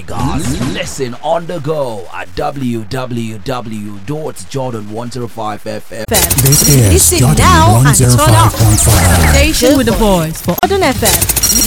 Lagos. Listen on the go at www.jordan105fm. This is Listen Jordan now and turn up. 105.5. Station with the voice for Jordan FM.